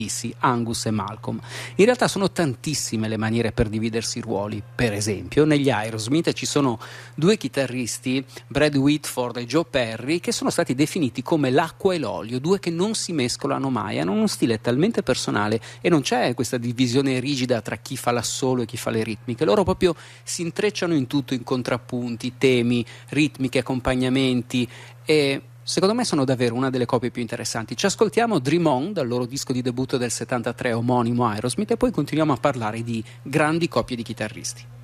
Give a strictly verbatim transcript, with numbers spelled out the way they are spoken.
Angus e Malcolm. In realtà sono tantissime le maniere per dividersi i ruoli. Per esempio, negli Aerosmith ci sono due chitarristi, Brad Whitford e Joe Perry, che sono stati definiti come l'acqua e l'olio, due che non si mescolano mai, hanno uno stile talmente personale e non c'è questa divisione rigida tra chi fa l'assolo e chi fa le ritmiche. Loro proprio si intrecciano in tutto, in contrappunti, temi, ritmiche, accompagnamenti, e secondo me sono davvero una delle coppie più interessanti. Ci ascoltiamo Dream On dal loro disco di debutto del settantatré omonimo Aerosmith e poi continuiamo a parlare di grandi coppie di chitarristi.